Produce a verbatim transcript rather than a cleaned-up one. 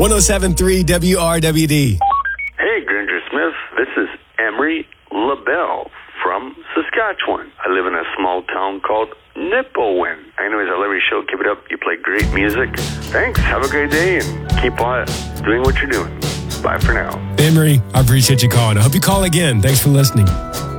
one oh seven point three W R W D. Hey, Granger Smith. This is Emery LaBelle from Saskatchewan. I live in a small town called Nipawin. Anyways, I love your show. Keep it up. You play great music. Thanks. Have a great day and keep on doing what you're doing. Bye for now. Emery, I appreciate you calling. I hope you call again. Thanks for listening.